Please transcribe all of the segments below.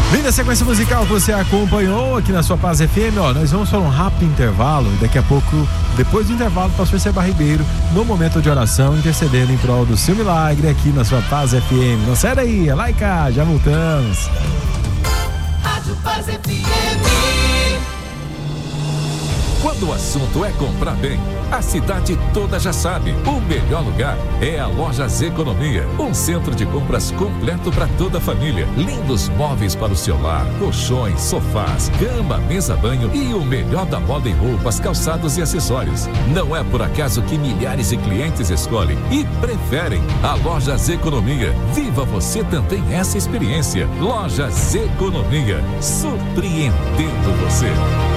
Linda sequência musical que você acompanhou aqui na sua Paz FM. Nós vamos para um rápido intervalo e daqui a pouco, depois do intervalo, o pastor Seba Ribeiro, no momento de oração, intercedendo em prol do seu milagre aqui na sua Paz FM. Não sai daí, é lá e cá, já voltamos. Rádio Paz FM. Quando o assunto é comprar bem, a cidade toda já sabe. O melhor lugar é a Lojas Economia. Um centro de compras completo para toda a família. Lindos móveis para o seu lar, colchões, sofás, cama, mesa, banho e o melhor da moda em roupas, calçados e acessórios. Não é por acaso que milhares de clientes escolhem e preferem a Lojas Economia. Viva você também essa experiência. Lojas Economia, surpreendendo você.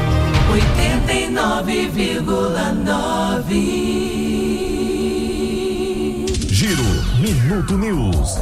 89,9. Giro Minuto News.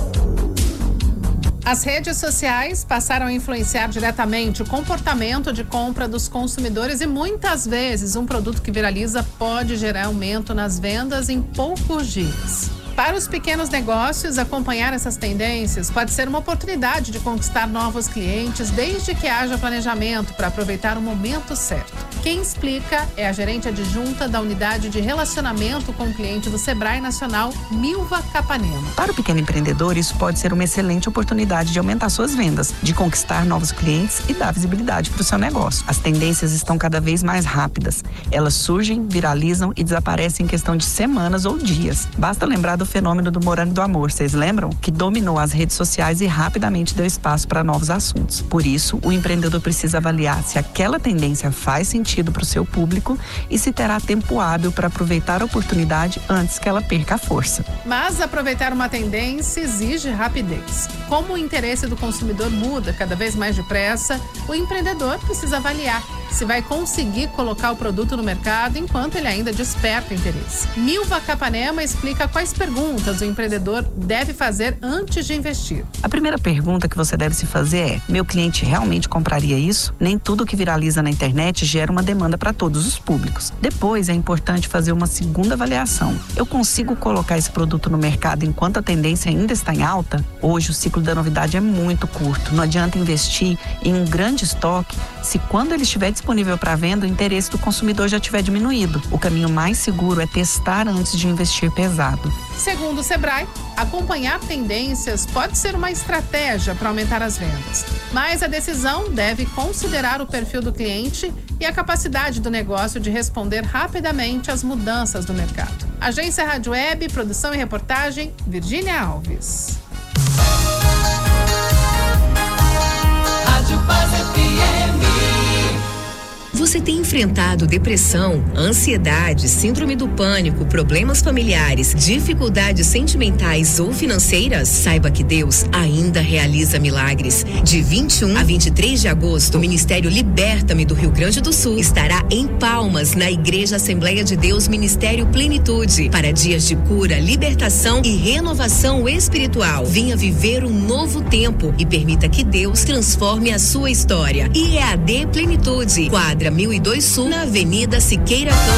As redes sociais passaram a influenciar diretamente o comportamento de compra dos consumidores e muitas vezes um produto que viraliza pode gerar aumento nas vendas em poucos dias. Para os pequenos negócios, acompanhar essas tendências pode ser uma oportunidade de conquistar novos clientes desde que haja planejamento para aproveitar o momento certo. Quem explica é a gerente adjunta da unidade de relacionamento com o cliente do Sebrae Nacional, Milva Capanema. Para o pequeno empreendedor, isso pode ser uma excelente oportunidade de aumentar suas vendas, de conquistar novos clientes e dar visibilidade para o seu negócio. As tendências estão cada vez mais rápidas. Elas surgem, viralizam e desaparecem em questão de semanas ou dias. Basta lembrar do fenômeno do Morango do Amor, vocês lembram? Que dominou as redes sociais e rapidamente deu espaço para novos assuntos. Por isso, o empreendedor precisa avaliar se aquela tendência faz sentido para o seu público e se terá tempo hábil para aproveitar a oportunidade antes que ela perca a força. Mas aproveitar uma tendência exige rapidez. Como o interesse do consumidor muda cada vez mais depressa, o empreendedor precisa avaliar se vai conseguir colocar o produto no mercado enquanto ele ainda desperta interesse. Milva Capanema explica quais perguntas o empreendedor deve fazer antes de investir. A primeira pergunta que você deve se fazer é: meu cliente realmente compraria isso? Nem tudo que viraliza na internet gera uma demanda para todos os públicos. Depois é importante fazer uma segunda avaliação. Eu consigo colocar esse produto no mercado enquanto a tendência ainda está em alta? Hoje o ciclo da novidade é muito curto. Não adianta investir em um grande estoque se quando ele estiver disponível para venda, o interesse do consumidor já tiver diminuído. O caminho mais seguro é testar antes de investir pesado. Segundo o Sebrae, acompanhar tendências pode ser uma estratégia para aumentar as vendas, mas a decisão deve considerar o perfil do cliente e a capacidade do negócio de responder rapidamente às mudanças do mercado. Agência Rádio Web, produção e reportagem, Virgínia Alves. Rádio Paz FM. Você tem enfrentado depressão, ansiedade, síndrome do pânico, problemas familiares, dificuldades sentimentais ou financeiras? Saiba que Deus ainda realiza milagres. De 21 a 23 de agosto, o Ministério Liberta-me do Rio Grande do Sul estará em Palmas, na Igreja Assembleia de Deus Ministério Plenitude, para dias de cura, libertação e renovação espiritual. Venha viver um novo tempo e permita que Deus transforme a sua história. IEAD Plenitude, quadra 1002 Sul, na Avenida Siqueira Campos.